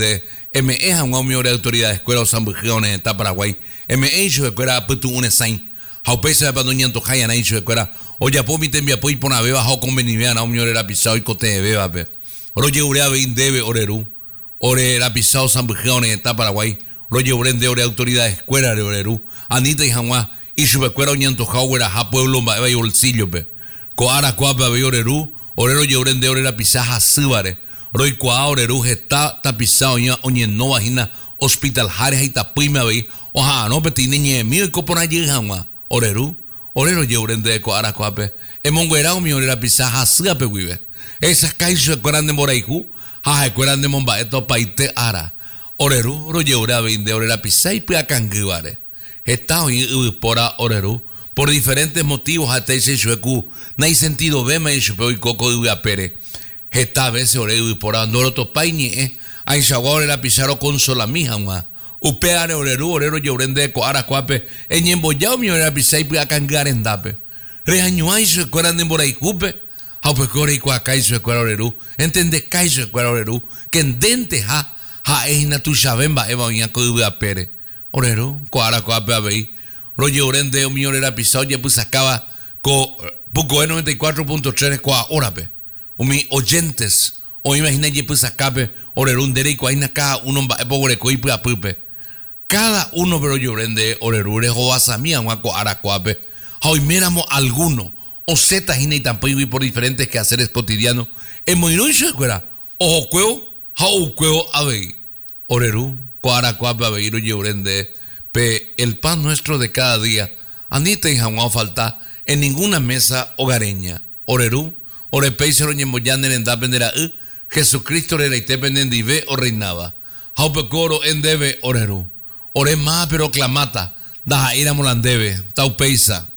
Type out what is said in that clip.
llorende. Es a un de autoridad de escuela o San Bujones está Paraguay. Hecho de escuela puto un esain. Haupesa de Padoña Tojaya na hecho de escuela. Oye, po mi tembia po y pona beba ho convenivea na un era pisado y cote de beba pe. Roye urea vein debe oreru. Ore era pisado San Bujones está Paraguay. Roye urende ore autoridad de escuela de oreru. Anita y Hanwa y su escuela oñanto jauera ha pueblo va y bolsillo pe. Coara coapa ve oreru. Orero urende ore era pisaja síbare. Roy kwa oreru está tapizado oñe no vagina hospital jare y tapima ve. Oja no peti niñe mío y copona llegama. Oreru. Orero urende de coara coape. Emonguera mi orera pisaja síape vive. Esas calles se cueran de Moraiju. Ha se cueran de Momba esto paite ara. Oreru roye ura veinde orera pisa y pia canguare. Está hoy pora oreru. Por diferentes motivos hasta ese chuecu. No hay sentido verme y chupeo y coco de Uiapere. Esta vez oreru y por andoro topaini hay shawar la pizarro con sola mija ma. Upeare oreru orero llorende co ara cuape. En embollado mi orera pisa y pia cangar en dape. Reaño hay se cueran de Moraijupe. Haupecore y cuaca y se cuera oreru. Entende kai se cuera oreru. Que en dente ha es na tu chabemba eva oña co de Uiapere. Oreru coara cuape abei. Roger Orende, mi era pisado, ya pues acaba con poco 94.3 kwa hora pe. O mi oyentes, o imagina ya pues acabe orerun derecho ahí na cada uno va pobre coi pua pupe. Cada uno pero Orende orerure joasa mía guaco aracuape. Hoy miramos alguno o zeta hina y tampoco y por diferentes quehaceres cotidianos. En moinucho escuela, ojo cueo, hau cueo abei. Oreru, coaracuape abei Roger Orende. El pan nuestro de cada día, Anita y jamás falta en ninguna mesa hogareña. Oreru, orepei se lo ñemboyan en dapendera Jesucristo era y te pendiente o reinaba. Haupecoro en debe oreru. Ore más pero clamata, da ira molandebe, taupeisa.